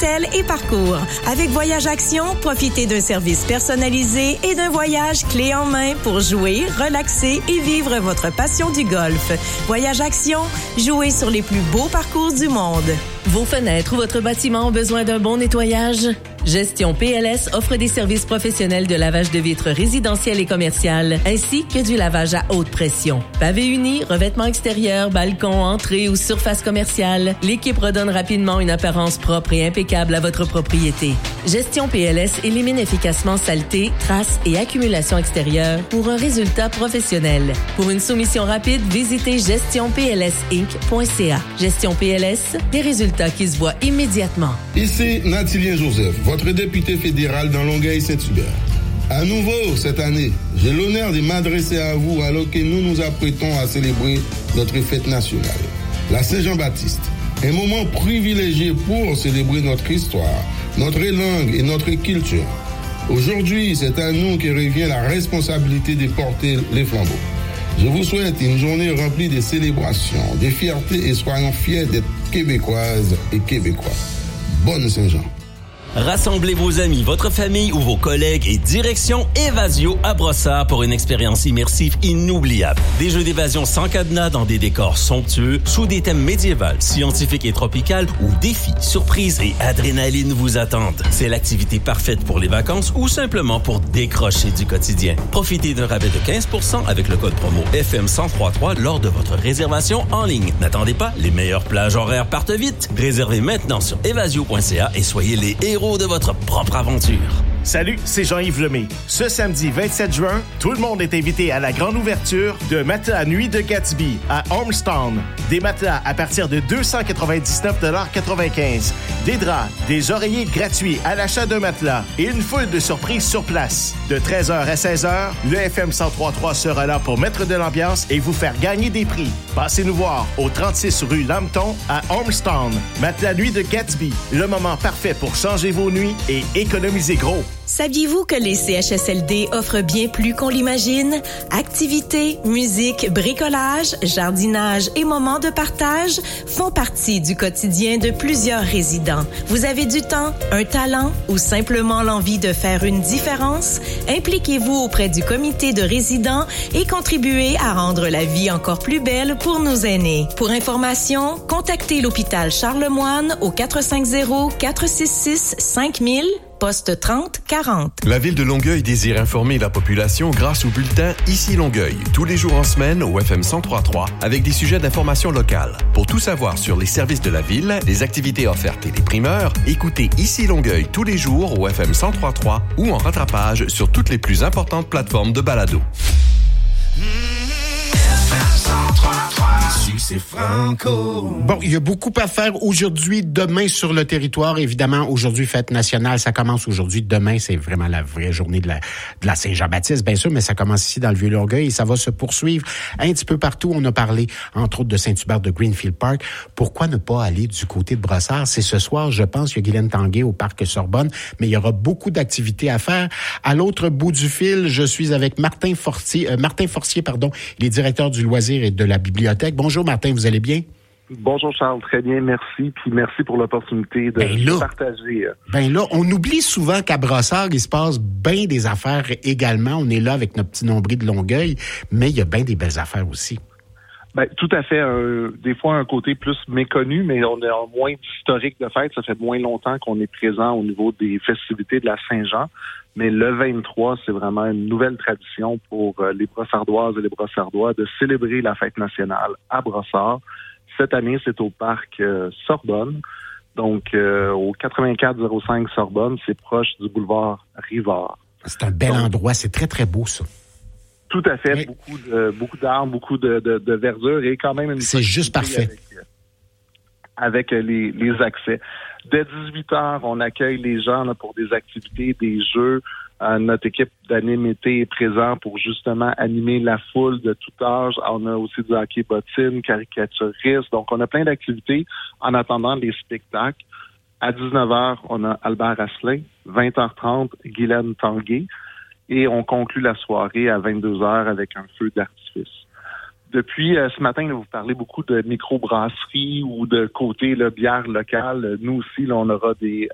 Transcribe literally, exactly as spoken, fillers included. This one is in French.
hôtels et parcours. Avec Voyage Action, profitez d'un service personnalisé et d'un voyage clé en main pour jouer, relaxer et vivre votre passion du golf. Voyage Action, jouez sur les plus beaux parcours du monde. Vos fenêtres ou votre bâtiment ont besoin d'un bon nettoyage? Gestion P L S offre des services professionnels de lavage de vitres résidentielles et commerciales, ainsi que du lavage à haute pression. Pavé uni, revêtement extérieur, balcon, entrée ou surface commerciale, l'équipe redonne rapidement une apparence propre et impeccable à votre propriété. Gestion P L S élimine efficacement saleté, traces et accumulation extérieure pour un résultat professionnel. Pour une soumission rapide, visitez gestion p l s inc point c a. Gestion P L S, des résultats qui se voient immédiatement. Ici Nathilien Joseph, votre député fédéral dans Longueuil-Saint-Hubert. À nouveau, cette année, j'ai l'honneur de m'adresser à vous alors que nous nous apprêtons à célébrer notre fête nationale, la Saint-Jean-Baptiste. Un moment privilégié pour célébrer notre histoire, notre langue et notre culture. Aujourd'hui, c'est à nous que revient la responsabilité de porter les flambeaux. Je vous souhaite une journée remplie de célébrations, de fierté et soyons fiers d'être Québécoises et Québécois. Bonne Saint-Jean. Rassemblez vos amis, votre famille ou vos collègues et direction Évasio à Brossard pour une expérience immersive inoubliable. Des jeux d'évasion sans cadenas dans des décors somptueux, sous des thèmes médiévaux, scientifiques et tropicales où défis, surprises et adrénaline vous attendent. C'est l'activité parfaite pour les vacances ou simplement pour décrocher du quotidien. Profitez d'un rabais de quinze pour cent avec le code promo F M cent trois trois lors de votre réservation en ligne. N'attendez pas, les meilleures plages horaires partent vite. Réservez maintenant sur évasio point c a et soyez les héros de votre propre aventure. Salut, c'est Jean-Yves Lemay. Ce samedi vingt-sept juin, tout le monde est invité à la grande ouverture de Matelas Nuit de Gatsby à Ormstown. Des matelas à partir de deux cent quatre-vingt-dix-neuf dollars quatre-vingt-quinze. Des draps, des oreillers gratuits à l'achat d'un matelas et une foule de surprises sur place. De treize heures à seize heures, le F M cent trois trois sera là pour mettre de l'ambiance et vous faire gagner des prix. Passez nous voir au trente-six rue Lambton à Ormstown. Matelas Nuit de Gatsby, le moment parfait pour changer vos nuits et économiser gros. Saviez-vous que les C H S L D offrent bien plus qu'on l'imagine? Activités, musique, bricolage, jardinage et moments de partage font partie du quotidien de plusieurs résidents. Vous avez du temps, un talent ou simplement l'envie de faire une différence? Impliquez-vous auprès du comité de résidents et contribuez à rendre la vie encore plus belle pour nos aînés. Pour information, contactez l'hôpital Charlemagne au quatre cinq zéro, quatre six six, cinq mille poste trente quarante. La Ville de Longueuil désire informer la population grâce au bulletin Ici Longueuil, tous les jours en semaine au F M cent trois trois, avec des sujets d'information locale. Pour tout savoir sur les services de la Ville, les activités offertes et les primeurs, écoutez Ici Longueuil tous les jours au F M cent trois trois ou en rattrapage sur toutes les plus importantes plateformes de balado. C'est Franco. Bon, il y a beaucoup à faire aujourd'hui, demain sur le territoire. Évidemment, aujourd'hui, fête nationale, ça commence aujourd'hui. Demain, c'est vraiment la vraie journée de la, de la Saint-Jean-Baptiste, bien sûr, mais ça commence ici dans le Vieux-Longueuil et ça va se poursuivre un petit peu partout. On a parlé, entre autres, de Saint-Hubert, de Greenfield Park. Pourquoi ne pas aller du côté de Brossard? C'est ce soir, je pense, il y a Guylaine Tanguay au Parc Sorbonne, mais il y aura beaucoup d'activités à faire. À l'autre bout du fil, je suis avec Martin Fortier, euh, Martin Forcier, pardon, il est directeur du loisir et de la bibliothèque. Bonjour, Martin, vous allez bien? Bonjour Charles, très bien, merci. Puis merci pour l'opportunité de ben là, partager. Ben là, on oublie souvent qu'à Brossard, il se passe bien des affaires également. On est là avec notre petit nombril de Longueuil, mais il y a bien des belles affaires aussi. Ben, tout à fait. Euh, des fois, un côté plus méconnu, mais on a moins d'historique de fête. Ça fait moins longtemps qu'on est présent au niveau des festivités de la Saint-Jean. Mais le vingt-trois, c'est vraiment une nouvelle tradition pour euh, les Brossardoises et les Brossardois de célébrer la fête nationale à Brossard. Cette année, c'est au parc euh, Sorbonne. Donc, euh, au quatre-vingt-quatre zéro cinq Sorbonne, c'est proche du boulevard Rivard. C'est un bel Donc, endroit. C'est très, très beau, ça. Tout à fait. Oui. Beaucoup de, beaucoup d'arbres, beaucoup de, de, de verdure et quand même une... C'est juste parfait. Avec, avec les, les accès. Dès dix-huit heures, on accueille les gens là, pour des activités, des jeux. Euh, notre équipe d'Anime Été est présente pour justement animer la foule de tout âge. On a aussi du hockey bottine, caricaturiste. Donc, on a plein d'activités en attendant les spectacles. À dix-neuf heures, on a Albert Asselin. vingt heures trente, Guylaine Tanguay. Et on conclut la soirée à vingt-deux heures avec un feu d'artifice. Depuis euh, ce matin, là, vous parlez beaucoup de microbrasserie ou de côté là, bière locale. Nous aussi, là, on aura des